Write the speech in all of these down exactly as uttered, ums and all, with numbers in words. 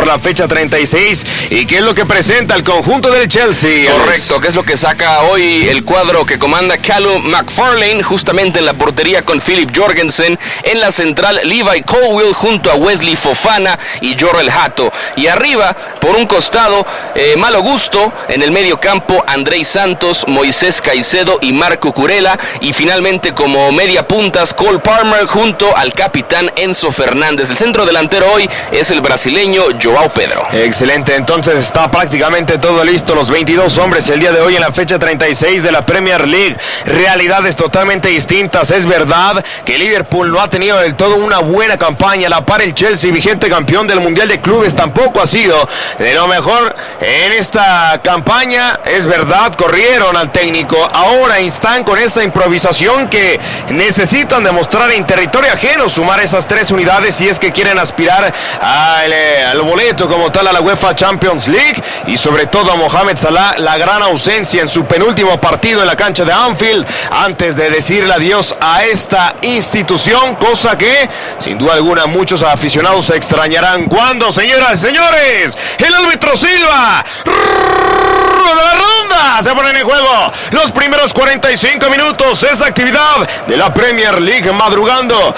por la fecha treinta y seis. ¿Y qué es lo que presenta el conjunto del Chelsea? Correcto, ¿qué es lo que saca hoy el cuadro que comanda Callum McFarlane? Justamente en la portería con Philip Jorgensen, en la central Levi Colwill junto a Wesley Fofana y Jorrel Hato. Y arriba, por un costado, eh, Malo Gusto, en el medio campo Andrei Santos, Moisés Caicedo y Marco Curela. Y finalmente como media puntas Cole Palmer junto al capitán Enzo Fernández. El centro delantero hoy es el brasileño João Pedro. Excelente, entonces está prácticamente todo listo. Los veintidós hombres el día de hoy en la fecha treinta y seis de la Premier League. Realidades totalmente distintas. Es verdad que Liverpool no ha tenido del todo una buena campaña. A la par el Chelsea, vigente campeón del Mundial de Clubes, tampoco ha sido de lo mejor en esta campaña. Es verdad, corrieron al técnico. Ahora están con esa improvisación que necesitan demostrar en territorio ajeno, sumar esas tres unidades si es que quieren aspirar al, eh, al boleto como tal a la UEFA Champions League. Y sobre todo a Mohamed Salah, la gran ausencia en su penúltimo partido en la cancha de Anfield antes de decirle adiós a esta institución, cosa que sin duda alguna muchos aficionados se extrañarán cuando, señoras y señores, el árbitro Silva de la ronda se ponen en juego los primeros cuarenta y cinco minutos. Esa actividad de la Premier League madrugando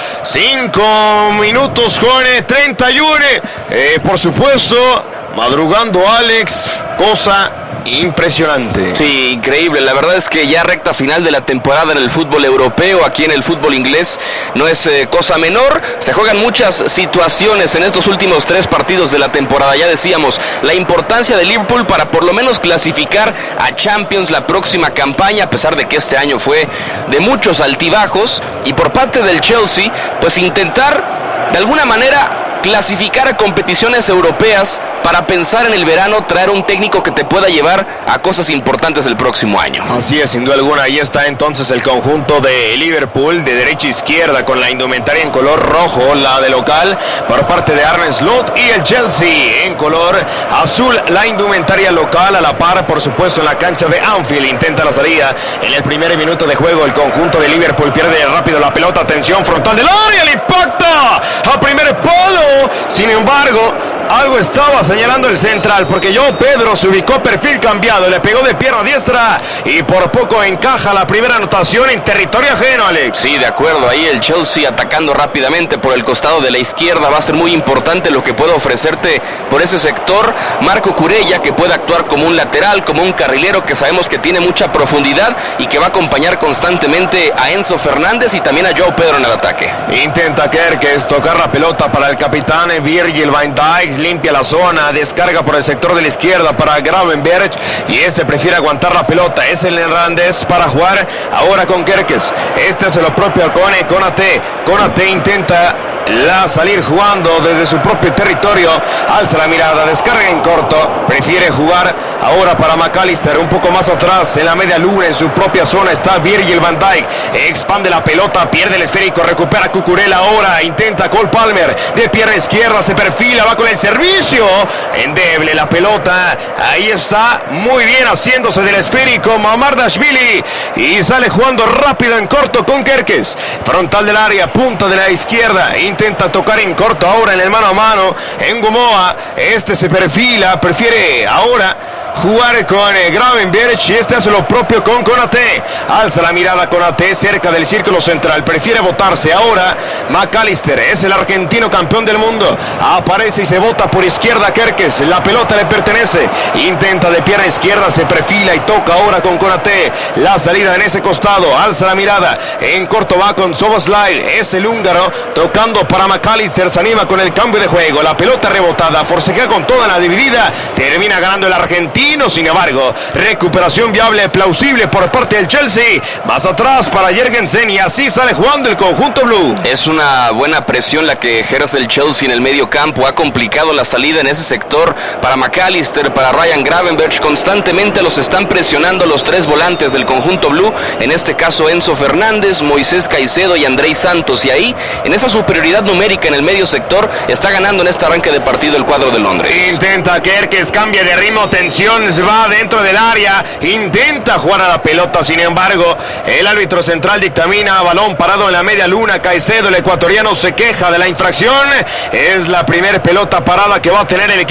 cinco minutos con treinta y uno. Eh, por supuesto, madrugando Alex, cosa impresionante. Sí, increíble. La verdad es que ya recta final de la temporada en el fútbol europeo, aquí en el fútbol inglés, no es eh, cosa menor. Se juegan muchas situaciones en estos últimos tres partidos de la temporada. Ya decíamos, la importancia de Liverpool para por lo menos clasificar a Champions la próxima campaña, a pesar de que este año fue de muchos altibajos. Y por parte del Chelsea, pues intentar de alguna manera clasificar a competiciones europeas para pensar en el verano, traer un técnico que te pueda llevar a cosas importantes el próximo año. Así es, sin duda alguna. Ahí está entonces el conjunto de Liverpool, de derecha a izquierda, con la indumentaria en color rojo, la de local, por parte de Arne Slot, y el Chelsea en color azul, la indumentaria local, a la par, por supuesto, en la cancha de Anfield. Intenta la salida en el primer minuto de juego. El conjunto de Liverpool pierde rápido la pelota. Atención, frontal del área, el impacto a primer palo. Sin embargo, algo estaba señalando el central, porque João Pedro se ubicó perfil cambiado, le pegó de pierna diestra y por poco encaja la primera anotación en territorio ajeno, Alex. Sí, de acuerdo, ahí el Chelsea atacando rápidamente por el costado de la izquierda. Va a ser muy importante lo que puede ofrecerte por ese sector Marco Curella, que puede actuar como un lateral, como un carrilero, que sabemos que tiene mucha profundidad y que va a acompañar constantemente a Enzo Fernández y también a João Pedro en el ataque. Intenta Kerkez tocar la pelota para el capitán Virgil van Dijk, limpia la zona, descarga por el sector de la izquierda para Gravenberch y este prefiere aguantar la pelota. Es el neerlandés para jugar ahora con Kerkez. Este hace lo propio con Konate. Konate intenta la salir jugando desde su propio territorio, alza la mirada, descarga en corto, prefiere jugar ahora para McAllister, un poco más atrás en la media luna, en su propia zona está Virgil van Dijk, expande la pelota, pierde el esférico, recupera Cucurella, ahora intenta Cole Palmer, de pierna izquierda se perfila, va con el servicio, endeble la pelota, ahí está, muy bien haciéndose del esférico Mamardashvili y sale jugando rápido en corto con Kerkez, frontal del área, punta de la izquierda, intenta tocar en corto ahora en el mano a mano en Gomoa, este se perfila, prefiere ahora jugar con eh, Gravenberch y este hace lo propio con Konate, alza la mirada Konate cerca del círculo central, prefiere botarse ahora McAllister, es el argentino campeón del mundo, aparece y se bota por izquierda Kerkez, la pelota le pertenece, intenta de pierna izquierda, se perfila y toca ahora con Konate, la salida en ese costado, alza la mirada, en corto va con Szoboszlai, es el húngaro, tocando para McAllister, se anima con el cambio de juego, la pelota rebotada, forcejea con toda la dividida, termina ganando el argentino. Sin embargo, recuperación viable, plausible por parte del Chelsea, más atrás para Jürgensen y así sale jugando el conjunto blue. Es una buena presión la que ejerce el Chelsea en el medio campo, ha complicado la salida en ese sector para McAllister, para Ryan Gravenberch, constantemente los están presionando los tres volantes del conjunto blue, en este caso Enzo Fernández, Moisés Caicedo y Andrei Santos, y ahí, en esa superioridad numérica en el medio sector, está ganando en este arranque de partido el cuadro de Londres. Intenta Kerkez, cambia de ritmo, tensión, se va dentro del área, intenta jugar a la pelota, sin embargo, el árbitro central dictamina balón parado en la media luna, Caicedo, el ecuatoriano, se queja de la infracción, es la primera pelota parada que va a tener el equipo